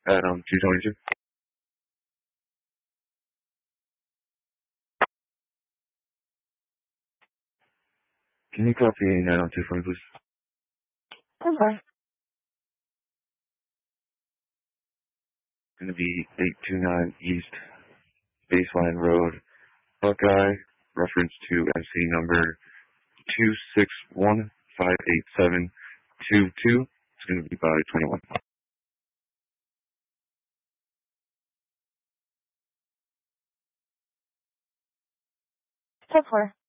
at 222. Can you copy 902 for me, please? Okay. Going to be 829 East Baseline Road, Buckeye, reference to MC number 261-58722. It's going to be by 21. 10-4.